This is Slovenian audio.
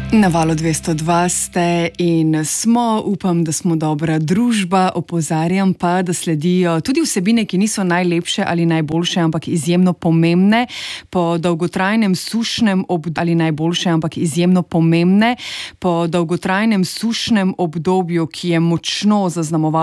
Na Valu 202 ste in smo, upam, da smo dobra družba, opozarjam pa, da sledijo tudi vsebine, ki niso najlepše ali najboljše, ampak izjemno pomembne. Po dolgotrajnem sušnem obdobju, ki je močno zaznamovalo